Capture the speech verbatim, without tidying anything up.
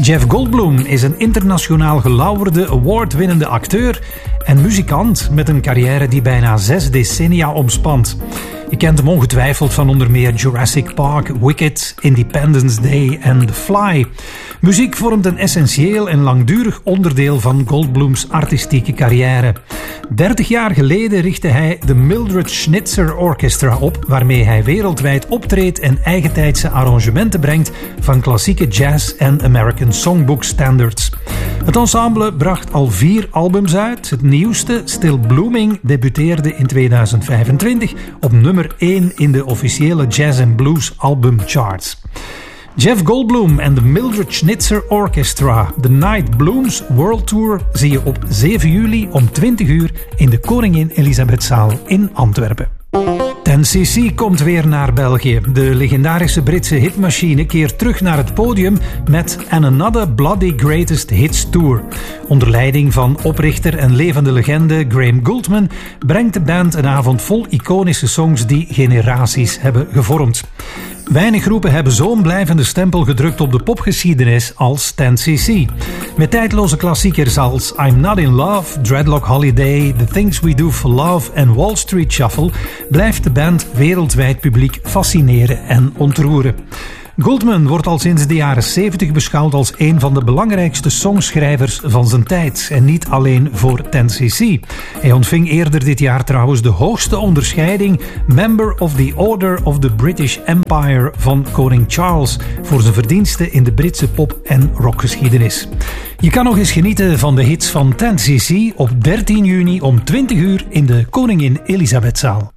Jeff Goldblum is een internationaal gelauwerde, award-winnende acteur en muzikant met een carrière die bijna zes decennia omspant. Je kent hem ongetwijfeld van onder meer Jurassic Park, Wicked, Independence Day en The Fly. Muziek vormt een essentieel en langdurig onderdeel van Goldblums artistieke carrière. dertig jaar geleden richtte hij de Mildred Schnitzer Orchestra op, waarmee hij wereldwijd optreedt en eigentijdse arrangementen brengt van klassieke jazz en American Songbook standards. Het ensemble bracht al vier albums uit. Het nieuwste, Still Blooming, debuteerde in tweeduizend vijfentwintig op nummer één in de officiële Jazz and Blues albumcharts. Jeff Goldblum en de Mildred Schnitzer Orchestra. The Night Blooms World Tour zie je op zeven juli om twintig uur in de Koningin Elisabethzaal in Antwerpen. ten C C komt weer naar België. De legendarische Britse hitmachine keert terug naar het podium met An Another Bloody Greatest Hits Tour. Onder leiding van oprichter en levende legende Graham Gouldman brengt de band een avond vol iconische songs die generaties hebben gevormd. Weinig groepen hebben zo'n blijvende stempel gedrukt op de popgeschiedenis als ten C C. Met tijdloze klassiekers als I'm Not In Love, Dreadlock Holiday, The Things We Do For Love en Wall Street Shuffle blijft de band wereldwijd publiek fascineren en ontroeren. Goldman wordt al sinds de jaren zeventig beschouwd als een van de belangrijkste songschrijvers van zijn tijd. En niet alleen voor ten C C. Hij ontving eerder dit jaar trouwens de hoogste onderscheiding Member of the Order of the British Empire van koning Charles voor zijn verdiensten in de Britse pop- en rockgeschiedenis. Je kan nog eens genieten van de hits van ten C C op dertien juni om twintig uur in de Koningin Elisabethzaal.